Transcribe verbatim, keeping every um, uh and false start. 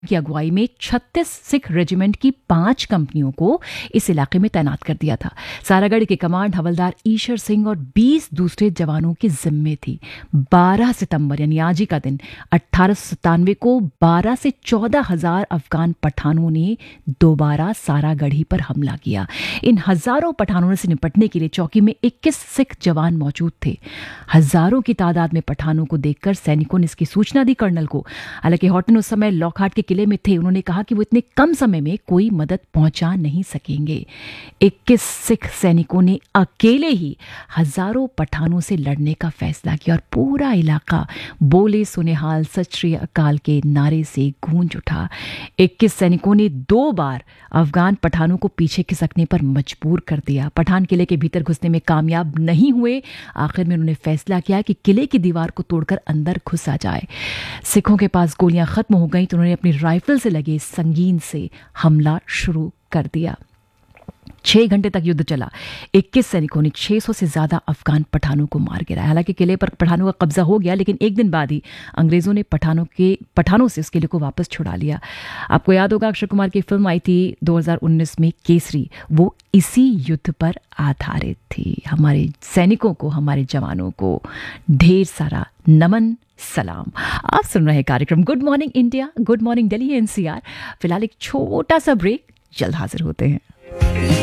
की अगुवाई में छत्तीस सिख रेजिमेंट की पांच कंपनियों को इस इलाके में तैनात कर दिया था। सारागढ़ की कमांड हवलदार ईशर सिंह और बीस दूसरे जवानों के जिम्मे थी। बारह सितंबर यानी आज ही का दिन अठारह सौ सत्तानवे को बारह से चौदह हजार अफगान पठानों ने दोबारा सारागढ़ी पर हमला किया। इन हजारों पठानों से निपटने के लिए चौकी में इक्कीस सिख जवान मौजूद थे। हजारों की तादाद में पठानों को देखकर सैनिकों ने इसकी सूचना दी कर्नल को। हालांकि हॉटन उस समय लॉकहार्ट के किले में थे। उन्होंने कहा कि वो इतने कम समय में कोई मदद पहुंचा नहीं सकेंगे। इक्कीस सिख सैनिकों ने अकेले ही हजारों पठानों से लड़ने का फैसला किया और पूरा इलाका बोले सुने हाल सत श्री अकाल के नारे से गूंज उठा। इक्कीस सैनिकों ने दो बार अफगान पठानों को पीछे खिसकने पर मजबूर कर दिया। पठान किले के भीतर घुसने में कामयाब नहीं हुए। आखिर में उन्होंने फैसला किया कि किले की दीवार को तोड़कर अंदर घुसा जाए। सिखों के पास गोलियां खत्म हो गई तो उन्होंने अपनी राइफल से लगे संगीन से हमला शुरू कर दिया। छह घंटे तक युद्ध चला। इक्कीस सैनिकों ने छह सौ से ज्यादा अफगान पठानों को मार गिराया। हालांकि किले पर पठानों का कब्जा हो गया, लेकिन एक दिन बाद ही अंग्रेजों ने पठानों के पठानों से उस किले को वापस छुड़ा लिया। आपको याद होगा अक्षय कुमार की फिल्म आई थी दो हज़ार उन्नीस में केसरी, वो इसी युद्ध पर आधारित थी। हमारे सैनिकों को, हमारे जवानों को ढेर सारा नमन सलाम। आप सुन रहे कार्यक्रम good morning India, good morning Delhi NCR. फिलहाल एक छोटा सा ब्रेक, जल्द हाजिर होते हैं।